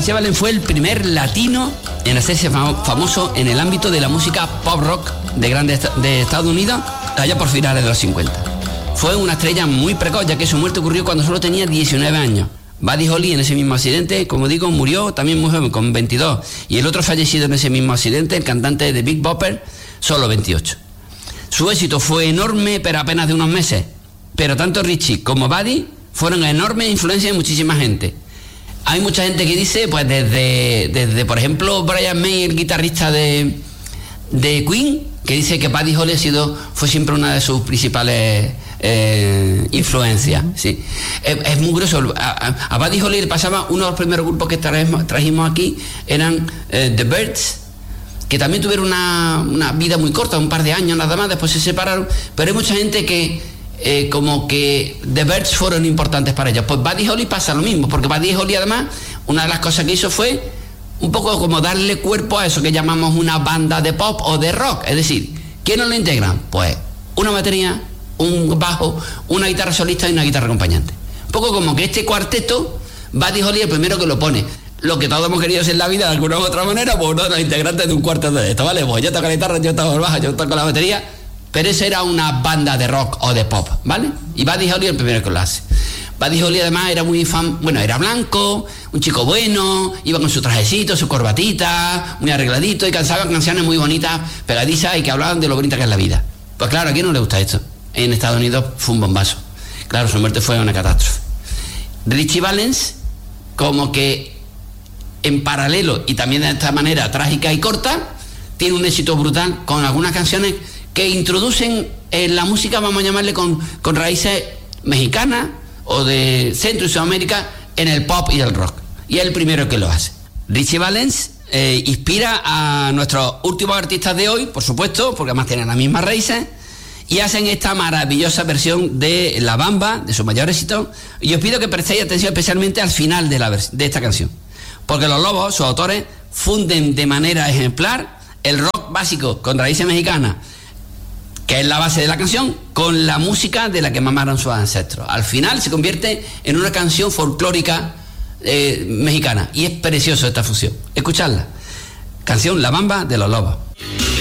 Richie Valens fue el primer latino en hacerse famoso en el ámbito de la música pop rock de Estados Unidos allá por finales de los 50. Fue una estrella muy precoz, ya que su muerte ocurrió cuando solo tenía 19 años. Buddy Holly en ese mismo accidente, como digo, murió también muy joven, con 22. Y el otro fallecido en ese mismo accidente, el cantante de Big Bopper, solo 28. Su éxito fue enorme, pero apenas de unos meses. Pero tanto Richie como Buddy fueron enormes influencias de muchísima gente. Hay mucha gente que dice, pues desde por ejemplo, Brian May, el guitarrista de Queen, que dice que Buddy Holly fue siempre una de sus principales influencias. Sí. Es muy grueso. A Buddy Holly le pasaba, uno de los primeros grupos que trajimos aquí eran The Byrds, que también tuvieron una vida muy corta, un par de años nada más, después se separaron, pero hay mucha gente que como que The Byrds fueron importantes para ellos. Pues Buddy Holly pasa lo mismo, porque Buddy Holly además, una de las cosas que hizo fue un poco como darle cuerpo a eso que llamamos una banda de pop o de rock. Es decir, ¿quiénes lo integran? Pues una batería, un bajo, una guitarra solista y una guitarra acompañante. Un poco como que este cuarteto, Buddy Holly es el primero que lo pone. Lo que todos hemos querido ser en la vida de alguna u otra manera, pues uno de los integrantes de un cuarteto de esto, ¿vale? Pues yo toco la guitarra, yo toco el bajo, yo toco la batería, pero esa era una banda de rock o de pop, ¿vale? Y Buddy Holly es el primero que lo hace. Buddy Holly además era muy fan, bueno, era blanco, un chico bueno, iba con su trajecito, su corbatita, muy arregladito, y cantaba canciones muy bonitas, pegadizas y que hablaban de lo bonita que es la vida. Pues claro, ¿a quién no le gusta esto? En Estados Unidos fue un bombazo. Claro, su muerte fue una catástrofe. Richie Valens, como que en paralelo y también de esta manera trágica y corta, tiene un éxito brutal con algunas canciones que introducen en la música, vamos a llamarle con raíces mexicanas o de Centro y Sudamérica en el pop y el rock. Y es el primero que lo hace. Richie Valens inspira a nuestros últimos artistas de hoy, por supuesto, porque además tienen las mismas raíces, y hacen esta maravillosa versión de La Bamba, de su mayor éxito. Y os pido que prestéis atención especialmente al final de esta canción, porque los Lobos, sus autores, funden de manera ejemplar el rock básico con raíces mexicanas, que es la base de la canción, con la música de la que mamaron sus ancestros. Al final se convierte en una canción folclórica mexicana, y es precioso esta fusión. Escuchadla. Canción La Bamba de los Lobos.